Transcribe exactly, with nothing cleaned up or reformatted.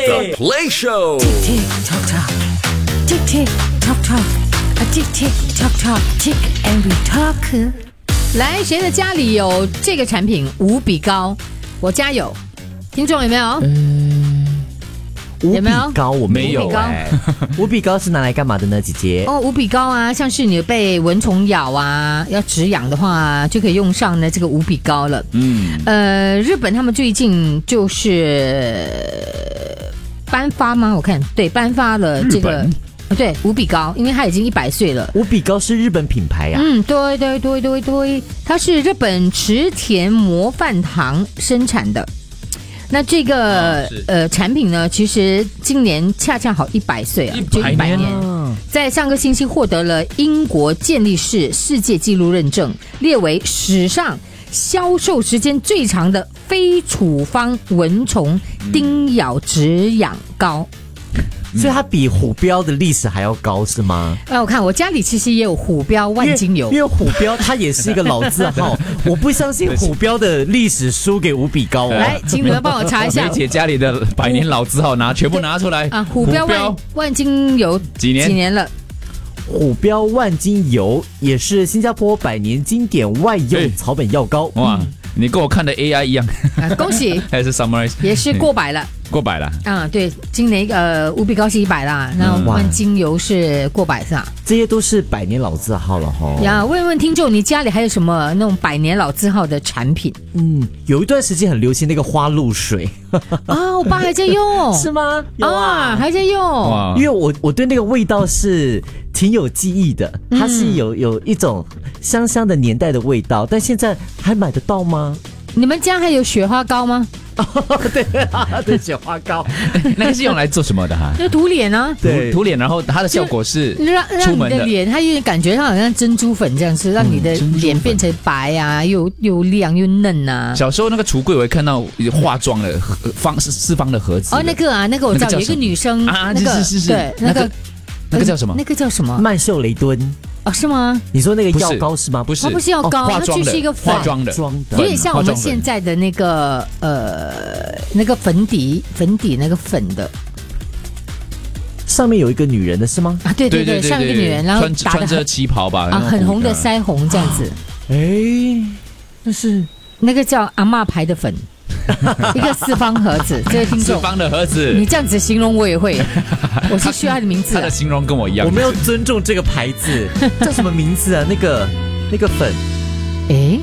The Play Show. Tick tock tock, tick tick tock tock, a tick tick tock tock, tick and we talk. 来，谁的家里有这个产品无比高？我家有，听众有没有？ 嗯， 有没有无比高？我没有哎。无比高是拿来干嘛的呢，姐姐？ 哦，无比高啊，像是你被蚊虫咬啊，要止痒的话，就可以用上呢这个无比高了。嗯，呃，日本他们最近就是颁发吗？我看对，颁发了这个。对，无比高，因为它已经一百岁了。 无比高是日本品牌呀、啊。 嗯，对对对对对，它是日本池田模范堂生产的。那这个、哦、呃产品呢，其实今年恰恰好一百岁啊，就一百年。在上个星期获得了英国健力士世界纪录认证，列为史上销售时间最长的非处方蚊虫叮咬止痒膏。 所以它比虎标的历史还要高是吗？ 呃，我看我家里其实也有虎标万金油， 因为虎标它也是一个老字号，我不相信虎标的历史输给无比高。 来，请你们帮我查一下， 梅姐家里的百年老字号拿全部拿出来啊！虎标万万金油几年几年了？ 虎标万金油也是新加坡百年经典外用草本药膏。 哇，你跟我看的 A I 一样， 啊、恭喜！ 还是 summarize 也是过百了。 过百了啊，对，今年呃无比高是一百啦，那万金油是过百是吧？ 这些都是百年老字号了哈。 呀，问问听众，你家里还有什么那种百年老字号的产品？ 嗯，有一段时间很流行那个花露水啊，我爸还在用， 是吗？ 有啊，啊还在用。 因为我我对那个味道是挺有记忆的，它是有有一种香香的年代的味道，但现在还买得到吗？ 你们家还有雪花膏吗？ 哦，对啊，对，雪花膏， 那个是用来做什么的哈？ 就涂脸啊， 对， 涂脸，然后它的效果是让让你的脸，它有点感觉它好像珍珠粉这样子，让你的脸变成白啊，又又亮又嫩啊。 小时候那个橱柜我会看到化妆的方四方的盒子。 哦，那个啊，那个我知道，有一个女生啊， 那个是是是， 对，那个那个叫什么？ 那个叫什么？ 曼秀雷敦。 哦，是吗？ 你说那个药膏是吗？ 不是， 它不是药膏，它就是一个粉， 化妆的， 有点像我们现在的那个呃那个粉底粉底那个粉的。 上面有一个女人的是吗？ 啊，对对对，上面一个女人，然后穿穿着旗袍吧， 啊，很红的腮红这样子。 哎，那是那个叫阿嬷牌的粉。一个四方盒子，这位听众， 四方的盒子， 你这样子形容我也会，我是需要他的名字、啊。 他的形容跟我一样。 我们要尊重这个牌子，叫什么名字啊？那个那个粉， 哎，